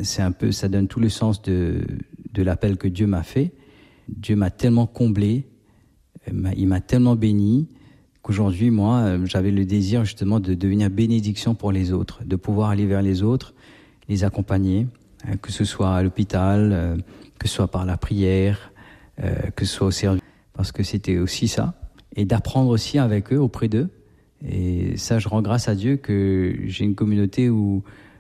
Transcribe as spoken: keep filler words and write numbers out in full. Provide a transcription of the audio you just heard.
c'est un peu, ça donne tout le sens de, de l'appel que Dieu m'a fait. Dieu m'a tellement comblé, il m'a tellement béni, qu'aujourd'hui, moi, j'avais le désir justement de devenir bénédiction pour les autres, de pouvoir aller vers les autres, les accompagner, que ce soit à l'hôpital, que ce soit par la prière, que ce soit au service, parce que c'était aussi ça, et d'apprendre aussi avec eux, auprès d'eux. Et ça, je rends grâce à Dieu que j'ai une communauté où